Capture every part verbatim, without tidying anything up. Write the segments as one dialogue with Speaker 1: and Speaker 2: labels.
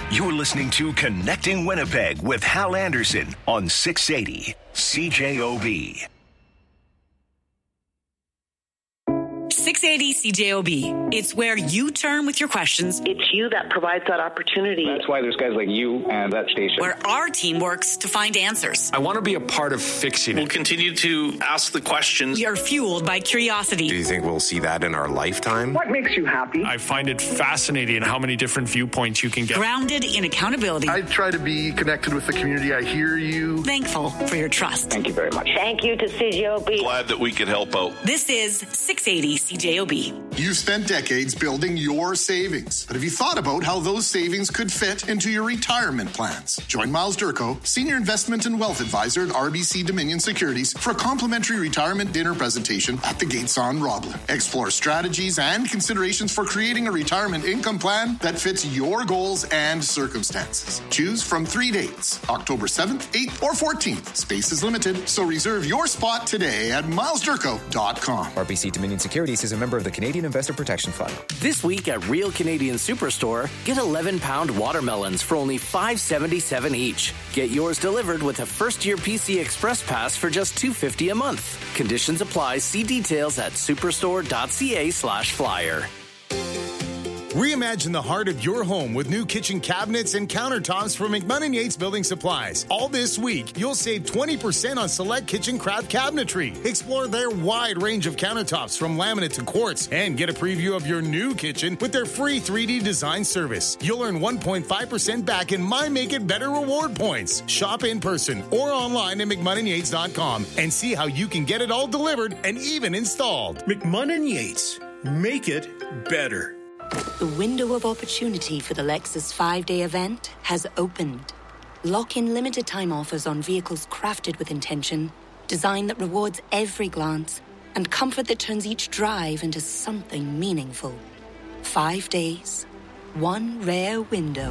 Speaker 1: You're listening to Connecting Winnipeg with Hal Anderson on six eighty C J O B.
Speaker 2: six eighty C J O B. It's where you turn with your questions.
Speaker 3: It's you that provides that opportunity.
Speaker 4: That's why there's guys like you and that station.
Speaker 2: Where our team works to find answers.
Speaker 5: I want to be a part of fixing it.
Speaker 6: We'll continue to ask the questions.
Speaker 2: We are fueled by curiosity.
Speaker 7: Do you think we'll see that in our lifetime?
Speaker 3: What makes you happy?
Speaker 5: I find it fascinating how many different viewpoints you can get.
Speaker 2: Grounded in accountability.
Speaker 8: I try to be connected with the community. I hear you.
Speaker 2: Thankful for your trust.
Speaker 4: Thank you very much.
Speaker 3: Thank you to C J O B.
Speaker 6: Glad that we could help out.
Speaker 2: This is six eighty C J O B.
Speaker 8: You've spent decades building your savings. But have you thought about how those savings could fit into your retirement plans? Join Miles Durko, Senior Investment and Wealth Advisor at R B C Dominion Securities, for a complimentary retirement dinner presentation at the Gates on Roblin. Explore strategies and considerations for creating a retirement income plan that fits your goals and circumstances. Choose from three dates, October seventh, eighth, or fourteenth. Space is limited, so reserve your spot today at miles durko dot com.
Speaker 9: R B C Dominion Securities is a member of the Canadian Investor Protection Fund.
Speaker 10: This week at Real Canadian Superstore, get eleven pound watermelons for only five dollars and seventy-seven cents each. Get yours delivered with a first-year P C Express Pass for just two dollars and fifty cents a month. Conditions apply. See details at superstore.ca slash flyer.
Speaker 11: Reimagine the heart of your home with new kitchen cabinets and countertops from McMunn and Yates Building Supplies. All this week, you'll save twenty percent on select kitchen craft cabinetry. Explore their wide range of countertops from laminate to quartz and get a preview of your new kitchen with their free three D design service. You'll earn one point five percent back in My Make It Better reward points. Shop in person or online at mcmunn and yates dot com and see how you can get it all delivered and even installed.
Speaker 12: McMunn and Yates. Make it better.
Speaker 13: The window of opportunity for the Lexus five-day event has opened. Lock in limited-time offers on vehicles crafted with intention, design that rewards every glance, and comfort that turns each drive into something meaningful. Five days, one rare window.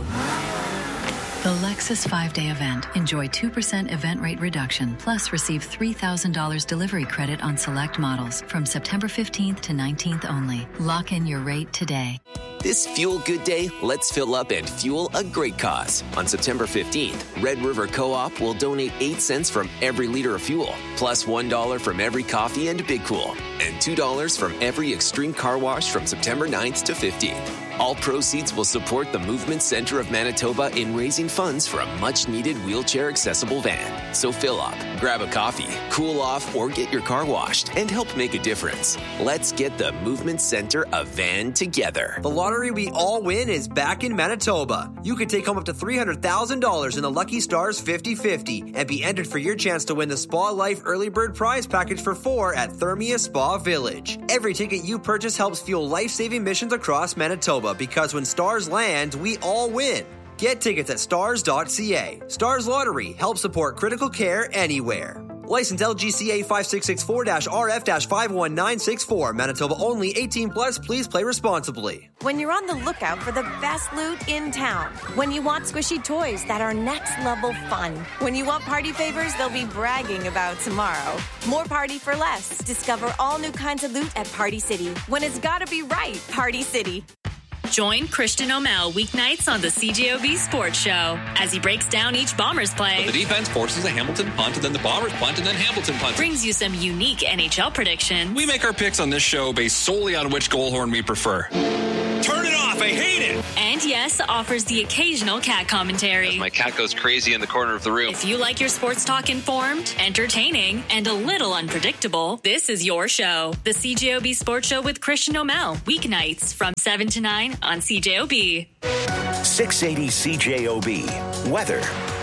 Speaker 14: The Lexus five-day event. Enjoy two percent event rate reduction, plus receive three thousand dollars delivery credit on select models from September fifteenth to nineteenth only. Lock in your rate today.
Speaker 15: This Fuel Good Day, let's fill up and fuel a great cause. On September fifteenth, Red River Co-op will donate eight cents from every liter of fuel, plus one dollar from every coffee and Big Cool, and two dollars from every Extreme Car Wash from September ninth to fifteenth. All proceeds will support the Movement Center of Manitoba in raising funds for a much-needed wheelchair-accessible van. So fill up, grab a coffee, cool off, or get your car washed and help make a difference. Let's get the Movement Center a van together.
Speaker 16: The lottery we all win is back in Manitoba. You could take home up to three hundred thousand dollars in the Lucky Stars fifty fifty and be entered for your chance to win the Spa Life Early Bird Prize Package for four at Thermia Spa Village. Every ticket you purchase helps fuel life-saving missions across Manitoba, because when stars land, we all win. Get tickets at stars dot c a. Stars Lottery helps support critical care anywhere. License L G C A five six six four R F five one nine six four. Manitoba only. eighteen plus. Please play responsibly.
Speaker 17: When you're on the lookout for the best loot in town. When you want squishy toys that are next level fun. When you want party favors they'll be bragging about tomorrow. More party for less. Discover all new kinds of loot at Party City. When it's gotta be right, Party City.
Speaker 18: Join Christian O'Mell weeknights on the C J O B Sports Show as he breaks down each Bombers play.
Speaker 19: The defense forces a Hamilton punt, and then the Bombers punt, and then Hamilton punt.
Speaker 18: Brings you some unique N H L predictions.
Speaker 19: We make our picks on this show based solely on which goal horn we prefer.
Speaker 6: Turn it off, I hate it!
Speaker 18: And yes, offers the occasional cat commentary.
Speaker 19: As my cat goes crazy in the corner of the room.
Speaker 18: If you like your sports talk informed, entertaining, and a little unpredictable, this is your show. The C J O B Sports Show with Christian O'Mell. Weeknights from seven to nine on C J O B.
Speaker 1: six eighty C J O B. Weather.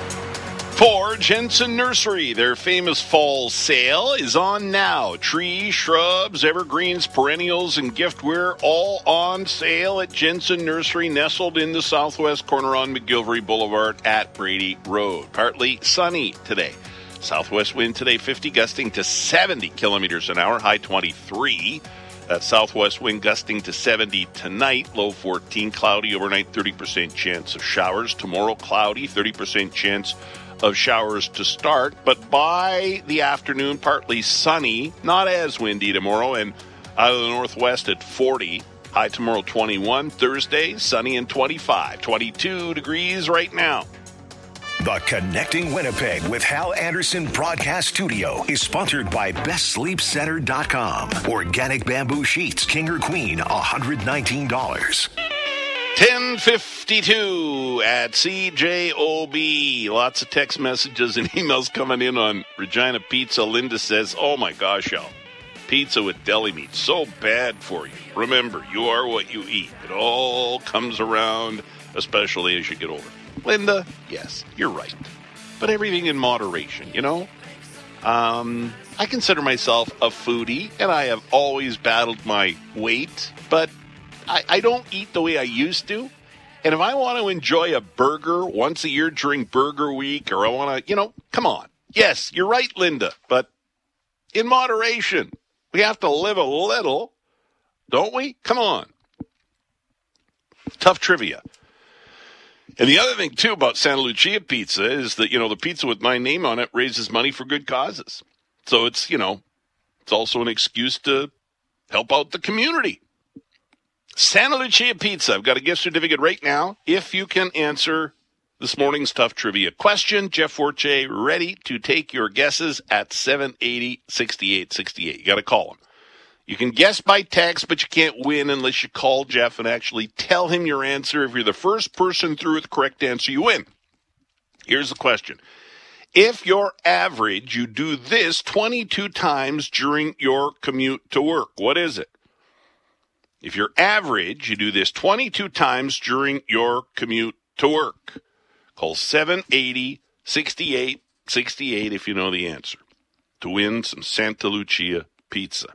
Speaker 6: For Jensen Nursery, their famous fall sale is on now. Trees, shrubs, evergreens, perennials, and giftware all on sale at Jensen Nursery, nestled in the southwest corner on McGilvery Boulevard at Brady Road. Partly sunny today. Southwest wind today fifty, gusting to seventy kilometers an hour, high twenty-three. That southwest wind gusting to seventy tonight, low fourteen. Cloudy overnight, thirty percent chance of showers. Tomorrow, cloudy, thirty percent chance of showers to start. But by the afternoon, partly sunny, not as windy tomorrow, and out of the northwest at forty. High tomorrow, twenty-one. Thursday, sunny and twenty-five. twenty-two degrees right now.
Speaker 1: The Connecting Winnipeg with Hal Anderson Broadcast Studio is sponsored by best sleep center dot com. Organic bamboo sheets, king or queen, one hundred nineteen dollars.
Speaker 6: ten fifty-two at C J O B. Lots of text messages and emails coming in on Regina Pizza. Linda says, oh my gosh, Al, pizza with deli meat, so bad for you. Remember, you are what you eat. It all comes around, especially as you get older. Linda, yes, you're right. But everything in moderation, you know? Um, I consider myself a foodie, and I have always battled my weight, but I, I don't eat the way I used to. And if I want to enjoy a burger once a year during Burger Week, or I want to, you know, come on. Yes, you're right, Linda, but in moderation. We have to live a little, don't we? Come on. Tough trivia. And the other thing, too, about Santa Lucia Pizza is that, you know, the pizza with my name on it raises money for good causes. So it's, you know, it's also an excuse to help out the community. Santa Lucia Pizza. I've got a gift certificate right now. If you can answer this morning's tough trivia question, Jeff Forte ready to take your guesses at seven eighty, sixty-eight sixty-eight. You got to call him. You can guess by text, but you can't win unless you call Jeff and actually tell him your answer. If you're the first person through with the correct answer, you win. Here's the question. If you're average, you do this twenty-two times during your commute to work. What is it? If you're average, you do this twenty-two times during your commute to work. Call seven eighty, sixty-eight sixty-eight if you know the answer to win some Santa Lucia Pizza.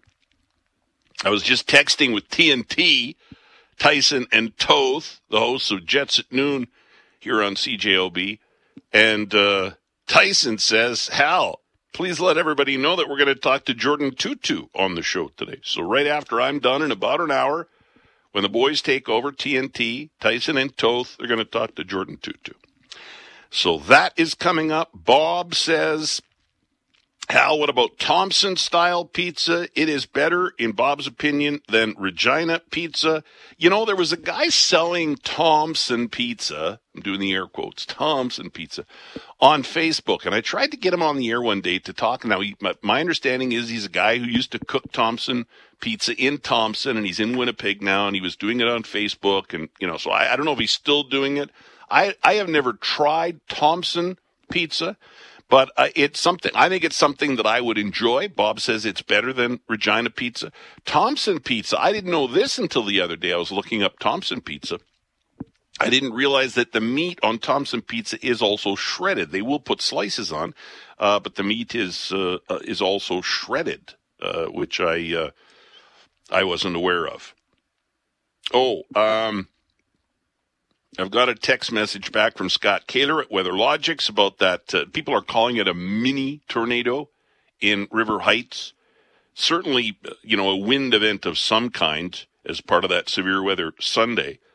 Speaker 6: I was just texting with T N T, Tyson and Toth, the hosts of Jets at Noon here on C J O B. And uh, Tyson says, Hal, please let everybody know that we're going to talk to Jordan Tutu on the show today. So right after I'm done in about an hour, when the boys take over, T N T, Tyson and Toth, they're going to talk to Jordan Tutu. So that is coming up. Bob says, Hal, what about Thompson-style pizza? It is better, in Bob's opinion, than Regina Pizza. You know, there was a guy selling Thompson Pizza, I'm doing the air quotes, Thompson Pizza, on Facebook, and I tried to get him on the air one day to talk. Now, he, my, my understanding is he's a guy who used to cook Thompson Pizza in Thompson, and he's in Winnipeg now, and he was doing it on Facebook, and, you know, so I, I don't know if he's still doing it. I, I have never tried Thompson Pizza. But uh, it's something, I think it's something that I would enjoy. Bob says it's better than Regina Pizza. Thompson Pizza, I didn't know this until the other day. I was looking up Thompson Pizza. I didn't realize that the meat on Thompson Pizza is also shredded. They will put slices on, uh, but the meat is uh, uh, is also shredded, uh, which I uh, I wasn't aware of. Oh, um... I've got a text message back from Scott Kaler at WeatherLogics about that. Uh, people are calling it a mini tornado in River Heights. Certainly, you know, a wind event of some kind as part of that severe weather Sunday.